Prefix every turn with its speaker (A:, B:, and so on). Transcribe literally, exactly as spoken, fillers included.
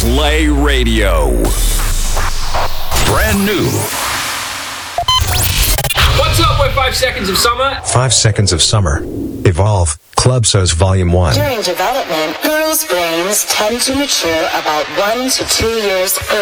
A: Play Radio. Brand new.
B: What's up with Five Seconds of Summer?
C: Five Seconds of Summer. Evolve. Club So's Volume one.
D: During development, girls' brains tend to mature about one to two years early.